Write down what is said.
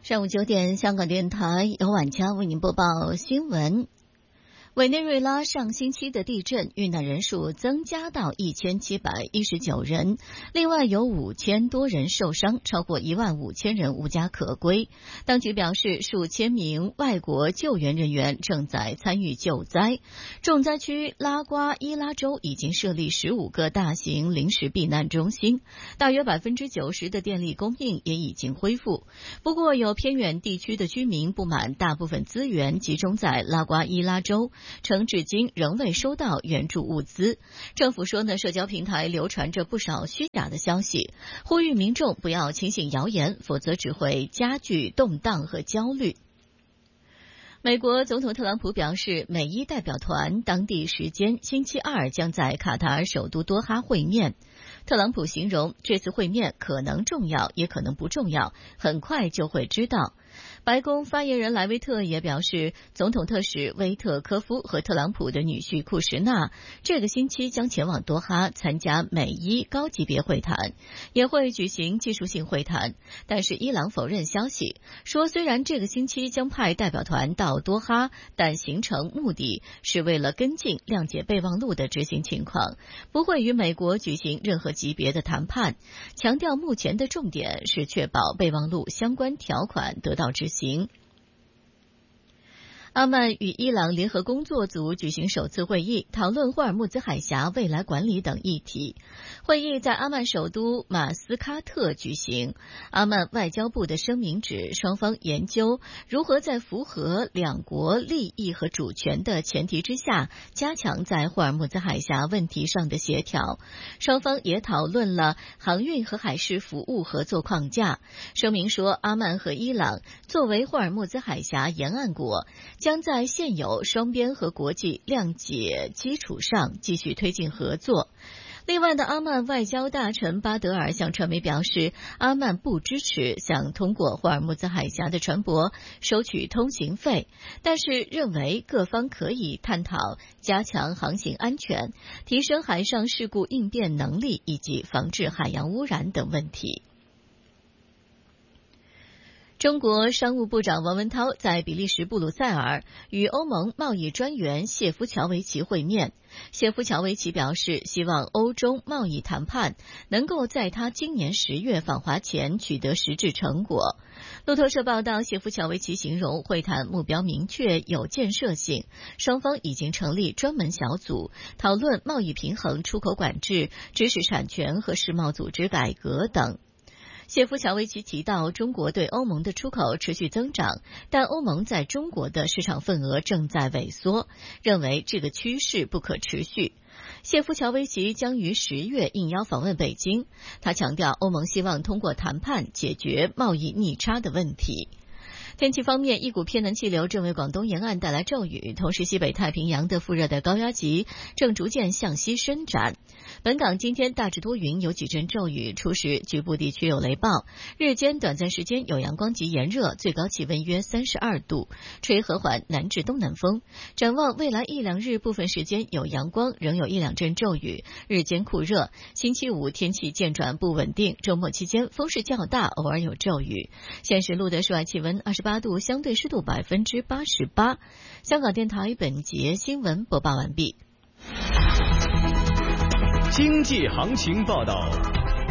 上午9点，香港电台由晚佳为您播报新闻。委内瑞拉上星期的地震遇难人数增加到1719人，另外有5000多人受伤，超过15000人无家可归。当局表示，数千名外国救援人员正在参与救灾。重灾区拉瓜伊拉州已经设立15个大型临时避难中心，大约90%的电力供应也已经恢复。不过，有偏远地区的居民不满大部分资源集中在拉瓜伊拉州，称至今仍未收到援助物资。政府说社交平台流传着不少虚假的消息，呼吁民众不要轻信谣言，否则只会加剧动荡和焦虑。美国总统特朗普表示，美伊代表团当地时间星期二将在卡塔尔首都多哈会面。特朗普形容这次会面可能重要，也可能不重要，很快就会知道。白宫发言人莱维特也表示，总统特使威特科夫和特朗普的女婿库什纳这个星期将前往多哈参加美伊高级别会谈，也会举行技术性会谈。但是伊朗否认消息，说虽然这个星期将派代表团到多哈，但行程目的是为了跟进谅解备忘录的执行情况，不会与美国举行任何级别的谈判，强调目前的重点是确保备忘录相关条款得到执行。阿曼与伊朗联合工作组举行首次会议，讨论霍尔木兹海峡未来管理等议题。会议在阿曼首都马斯喀特举行。阿曼外交部的声明指，双方研究如何在符合两国利益和主权的前提之下，加强在霍尔木兹海峡问题上的协调。双方也讨论了航运和海事服务合作框架。声明说，阿曼和伊朗作为霍尔木兹海峡沿岸国，将在现有双边和国际谅解基础上继续推进合作。另外的阿曼外交大臣巴德尔向传媒表示，阿曼不支持向通过霍尔木兹海峡的船舶收取通行费，但是认为各方可以探讨加强航行安全、提升海上事故应变能力以及防治海洋污染等问题。中国商务部长王文涛在比利时布鲁塞尔与欧盟贸易专员谢夫乔维奇会面。谢夫乔维奇表示，希望欧中贸易谈判能够在他今年10月访华前取得实质成果。路透社报道，谢夫乔维奇形容会谈目标明确、有建设性，双方已经成立专门小组，讨论贸易平衡、出口管制、知识产权和世贸组织改革等。谢夫乔维奇提到，中国对欧盟的出口持续增长，但欧盟在中国的市场份额正在萎缩，认为这个趋势不可持续。谢夫乔维奇将于10月应邀访问北京，他强调欧盟希望通过谈判解决贸易逆差的问题。天气方面，一股偏南气流正为广东沿岸带来骤雨，同时西北太平洋的副热带高压脊正逐渐向西伸展。本港今天大致多云，有几阵骤雨，初时局部地区有雷暴，日间短暂时间有阳光及炎热，最高气温约32度，吹和缓南至东南风。展望未来1-2日，部分时间有阳光，仍有1-2阵骤雨，日间酷热。星期五天气渐转不稳定，周末期间风势较大，偶尔有骤雨。现时录得室外气温28度，相对湿度88%。香港电台本节新闻播报完毕。 经济行情报道。